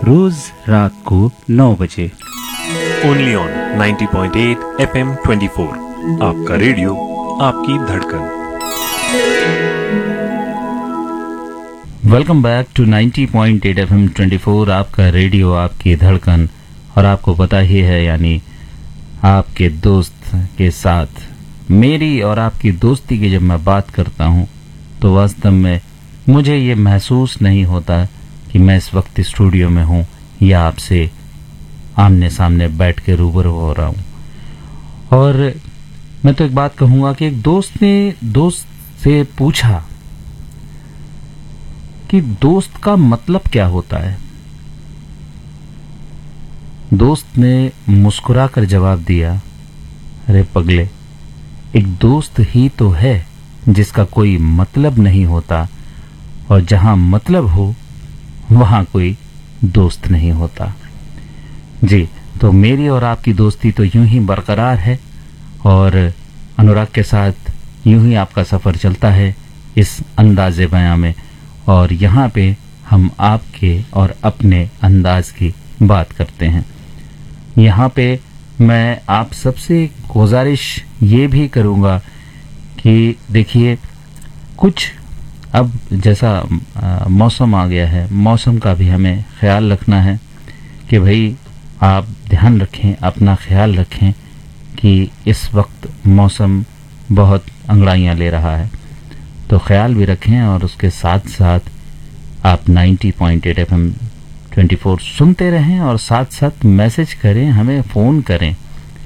रोज रात को 9 बजे। Only on 90.8 FM 24। आपका रेडियो, आपकी धड़कन। वेलकम बैक टू 90.8 FM 24, आपका रेडियो, आपकी धड़कन। और आपको पता ही है, यानी आपके दोस्त के साथ मेरी और आपकी दोस्ती की जब मैं बात करता हूँ तो वास्तव में मुझे ये महसूस नहीं होता कि मैं इस वक्त स्टूडियो में हूँ या आपसे आमने सामने बैठ के रूबरू हो रहा हूँ। और मैं तो एक बात कहूँगा कि एक दोस्त ने दोस्त से पूछा कि दोस्त का मतलब क्या होता है। दोस्त ने मुस्कुराकर जवाब दिया, अरे पगले, एक दोस्त ही तो है जिसका कोई मतलब नहीं होता, और जहां मतलब हो वहां कोई दोस्त नहीं होता। जी, तो मेरी और आपकी दोस्ती तो यूं ही बरकरार है और अनुराग के साथ यूं ही आपका सफर चलता है इस अंदाज़े बयां में। और यहाँ पे हम आपके और अपने अंदाज की बात करते हैं। यहाँ पे मैं आप सबसे गुजारिश ये भी करूँगा कि देखिए, कुछ अब जैसा मौसम आ गया है, मौसम का भी हमें ख्याल रखना है कि भाई आप ध्यान रखें, अपना ख्याल रखें कि इस वक्त मौसम बहुत अंगड़ाइयाँ ले रहा है, तो ख्याल भी रखें। और उसके साथ साथ आप 90.8 FM 24 सुनते रहें और साथ साथ मैसेज करें, हमें फ़ोन करें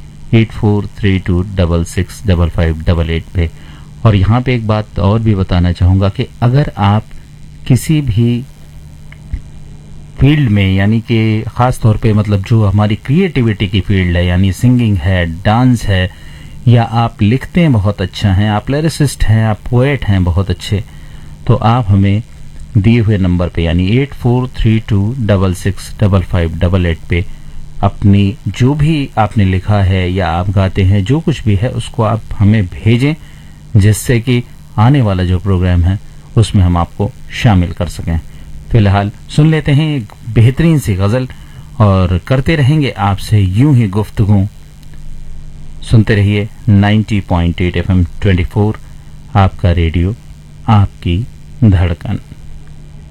8432665588 पे। और यहाँ पे एक बात और भी बताना चाहूँगा कि अगर आप किसी भी फील्ड में, यानी कि ख़ास तौर पे मतलब जो हमारी क्रिएटिविटी की फील्ड है, यानी सिंगिंग है, डांस है, या आप लिखते हैं बहुत अच्छा हैं, आप लिरिसिस्ट हैं, आप पोएट हैं बहुत अच्छे, तो आप हमें दिए हुए नंबर पे यानी 8432665588 पे अपनी जो भी आपने लिखा है या आप गाते हैं, जो कुछ भी है, उसको आप हमें भेजें, जिससे कि आने वाला जो प्रोग्राम है उसमें हम आपको शामिल कर सकें। फिलहाल सुन लेते हैं एक बेहतरीन सी गज़ल और करते रहेंगे आपसे यूं ही गुफ्तगू। सुनते रहिए 90.8 FM 24, आपका रेडियो, आपकी धड़कन।